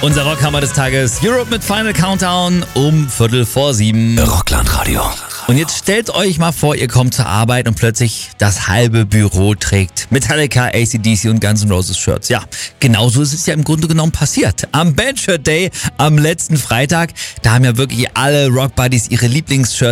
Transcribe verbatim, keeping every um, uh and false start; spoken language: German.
Unser Rockhammer des Tages, Europe mit Final Countdown um Viertel vor sieben. Rocklandradio. Und jetzt stellt euch mal vor, ihr kommt zur Arbeit und plötzlich das halbe Büro trägt Metallica, A C D C und Guns N' Roses Shirts. Ja, genauso ist es ja im Grunde genommen passiert. Am Bandshirt Day, am letzten Freitag, da haben ja wirklich alle Rockbuddies ihre Lieblingsshirts